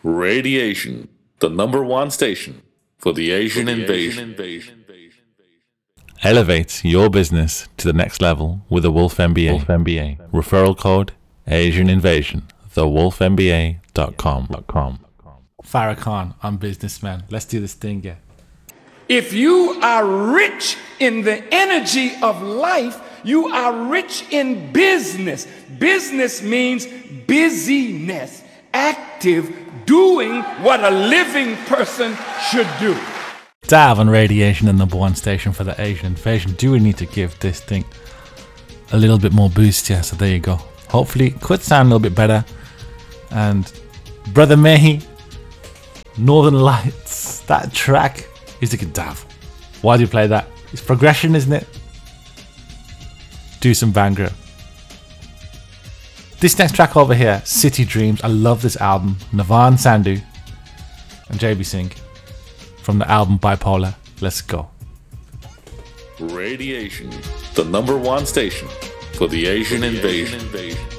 Radiation, the #1 station for the Asian invasion. Elevate your business to the next level with the Wolf MBA. Referral code Asian Invasion. TheWolfMBA.com. Farrakhan, I'm businessman. Let's do this thing, yeah. If you are rich in the energy of life, you are rich in business. Business means busyness, active, doing what a living person should do. Dav on Radiation, the #1 station for the Asian Invasion. Do we need to give this thing a little bit more boost? Yeah, so there you go. Hopefully it could sound a little bit better. And Brother Mehi, Northern Lights, that track is like a Dav. Why do you play that? It's progression, isn't it? Do some Bhangra. This next track over here, City Dreams. I love this album. Navan Sandhu and JB Singh from the album Bipolar. Let's go. Radiation, the #1 station for the Asian invasion.